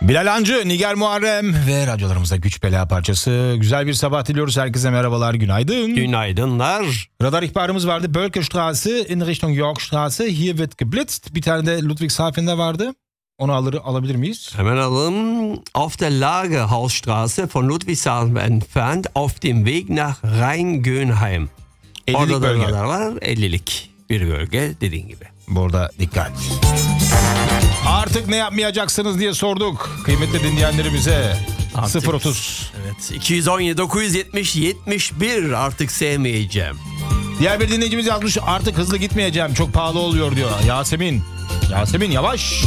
Bilal Hancı, Nigar Muharrem ve radyolarımızda Güç Bela parçası. Güzel bir sabah diliyoruz. Herkese merhabalar, günaydın. Günaydınlar. Radar ihbarımız vardı. Bölkestraße in Richtung Yorkstraße. Hier wird geblitzt. Bir tane de Ludwigshafen'de vardı. Onu alabilir miyiz? Hemen alalım. Auf der Lagerhausstraße von Ludwigshafen entfernt auf dem Weg nach Rhein-Gönheim. 50'lik Orada da bölge. radar var. 50'lik bir bölge dediğin gibi. Burada dikkat. Artık ne yapmayacaksınız diye sorduk kıymetli dinleyenlerimize. Artık- 030. Evet. 217 970 71 artık sevmeyeceğim. Diğer bir dinleyicimiz yazmış, artık hızlı gitmeyeceğim, çok pahalı oluyor diyor. Yasemin yavaş.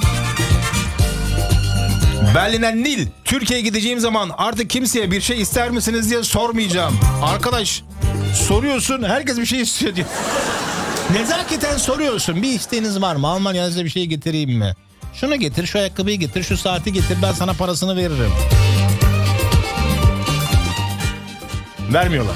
Berlin'den Nil, Türkiye'ye gideceğim zaman artık kimseye bir şey ister misiniz diye sormayacağım. Arkadaş, soruyorsun, herkes bir şey istiyor diyor. Nezaketen soruyorsun, bir isteğiniz var mı? Almanya'da size bir şey getireyim mi? Şunu getir, şu ayakkabıyı getir, şu saati getir, ben sana parasını veririm. Vermiyorlar.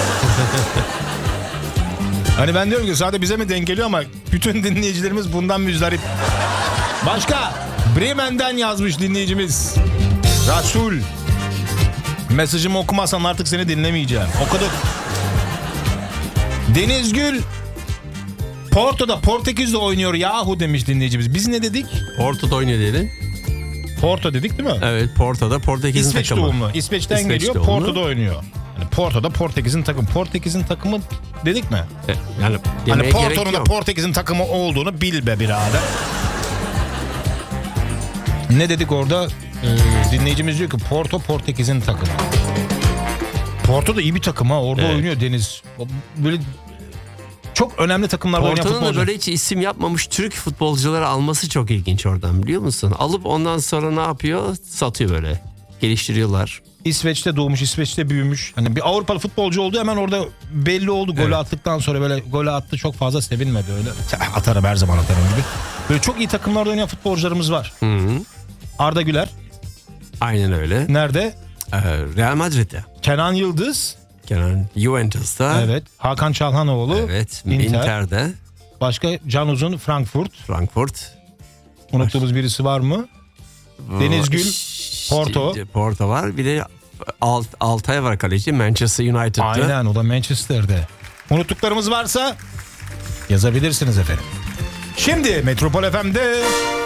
Hani ben diyorum ki sadece bize mi denk geliyor ama bütün dinleyicilerimiz bundan müzdarip. Başka Bremen'den yazmış dinleyicimiz Rasul. Mesajımı okumazsan artık seni dinlemeyeceğim. O kadar. Denizgül Porto'da Portekiz'de oynuyor yahu demiş dinleyicimiz. Biz ne dedik? Porto'da oynuyor dedin. Porto dedik değil mi? Evet, Porto'da Portekiz'in İsveç takımı. doğumlu. İsveç'ten İsveç geliyor, doğumlu. Porto'da oynuyor. Yani Porto'da Portekiz'in takımı. Portekiz'in takımı dedik mi? Yani Hani demeye gerek Porto'nun da yok. Portekiz'in takımı olduğunu bil be birader. Ne dedik orada? Dinleyicimiz diyor ki Porto Portekiz'in takımı. Porto da iyi bir takım ha. Orada Evet. oynuyor Deniz. Böyle çok önemli takımlarda oynayan Porto'nun da futbolcu. böyle hiç isim yapmamış Türk futbolcuları alması çok ilginç oradan, biliyor musun? Alıp ondan sonra ne yapıyor? Satıyor böyle. Geliştiriyorlar. İsveç'te doğmuş, İsveç'te büyümüş. Hani bir Avrupalı futbolcu oldu, hemen orada belli oldu. Golü Evet. attıktan sonra böyle golü attı, çok fazla sevinmedi öyle. Atarım, her zaman atarım gibi. Böyle çok iyi takımlarda oynayan futbolcularımız var. Hı-hı. Arda Güler Aynen öyle. nerede? Real Madrid'de. Kenan Yıldız. Kenan Juventus'ta. Evet. Hakan Çalhanoğlu. Evet. Inter. Inter'de. Başka Can Uzun Frankfurt. Frankfurt. Unuttuğumuz birisi var mı? Deniz Gül, Porto. Porto var. Bir de Altay var kaleci. Manchester United'da. Aynen, o da Manchester'de. Unuttuklarımız varsa yazabilirsiniz efendim. Şimdi Metropol FM'de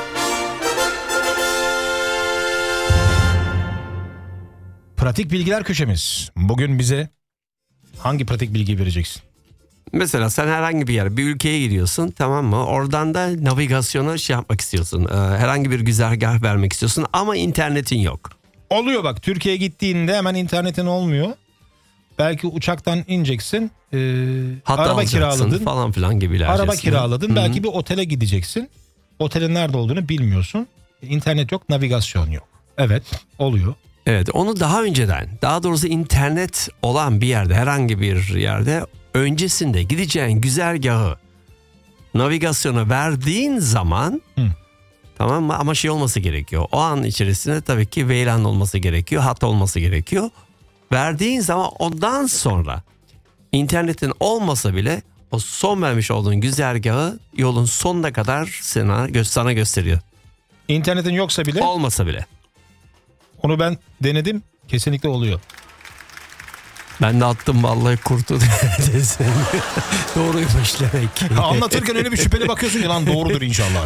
pratik bilgiler köşemiz. Bugün bize hangi pratik bilgiyi vereceksin? Mesela sen herhangi bir yer, bir ülkeye gidiyorsun, tamam mı? Oradan da navigasyona şey yapmak istiyorsun. Herhangi bir güzergah vermek istiyorsun ama internetin yok. Oluyor bak, Türkiye'ye gittiğinde hemen internetin olmuyor. Belki uçaktan ineceksin. Hatta Araba alacaksın kiraladın. falan filan gibiler. Araba kiraladın. Belki bir otele gideceksin. Otelin nerede olduğunu bilmiyorsun. İnternet yok, navigasyon yok. Evet, oluyor. Evet, onu daha önceden, daha doğrusu internet olan bir yerde, herhangi bir yerde öncesinde gideceğin güzergahı navigasyona verdiğin zaman tamam mı? Ama şey olması gerekiyor. O an içerisinde tabii ki VLAN olması gerekiyor, hat olması gerekiyor. Verdiğin zaman ondan sonra internetin olmasa bile o son vermiş olduğun güzergahı yolun sonuna kadar sana gösteriyor. İnternetin yoksa bile, Olmasa bile. onu ben denedim. Kesinlikle oluyor. Ben de attım vallahi kurtu. Doğruymuş demek ki. Anlatırken öyle bir şüpheli bakıyorsun ki lan doğrudur inşallah.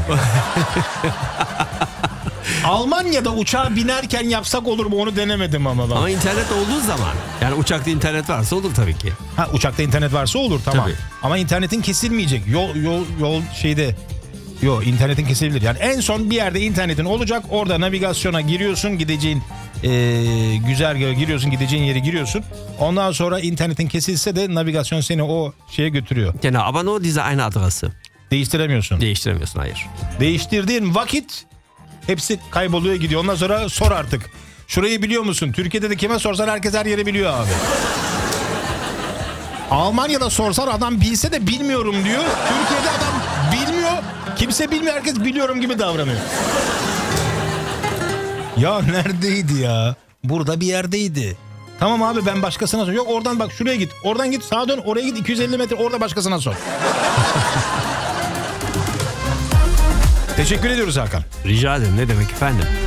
Almanya'da uçağa binerken yapsak olur mu, onu denemedim ama ben. Ama internet olduğu zaman, yani uçakta internet varsa olur tabii ki. Ha, uçakta internet varsa olur, tamam. Tabii. Ama internetin kesilmeyecek. Yol şeyde. İnternetin kesebilir. Yani en son bir yerde internetin olacak. Orada navigasyona giriyorsun, gideceğin güzergaha giriyorsun, gideceğin yere giriyorsun. Ondan sonra internetin kesilse de navigasyon seni o şeye götürüyor. Genau, aber nur diese eine Adresse. Değiştiremiyorsun. Değiştiremiyorsun, hayır. Değiştirdiğin vakit hepsi kayboluyor, gidiyor. Ondan sonra sor artık. Şurayı biliyor musun? Türkiye'de de kime sorsan herkes her yeri biliyor abi. Almanya'da sorsan adam bilse de bilmiyorum diyor. Türkiye'de adam bilmiyor. Kimse bilmiyor, herkes biliyorum gibi davranıyor. Ya neredeydi ya? Burada bir yerdeydi. Tamam abi, ben başkasına sor. Yok, oradan bak, şuraya git. Oradan git, sağa dön, oraya git 250 metre, orada başkasına sor. Teşekkür ediyoruz Hakan. Rica ederim, ne demek efendim.